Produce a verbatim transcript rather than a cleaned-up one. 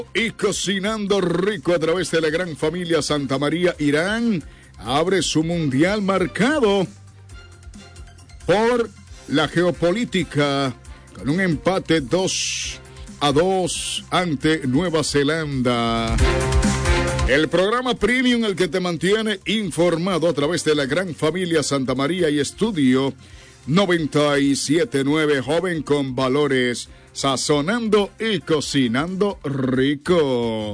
Y cocinando rico a través de la gran familia Santa María. Irán abre su mundial marcado por la geopolítica con un empate dos a dos ante Nueva Zelanda. El programa Premium, el que te mantiene informado a través de la gran familia Santa María y Estudio noventa y siete punto nueve, joven con valores, sazonando y cocinando rico.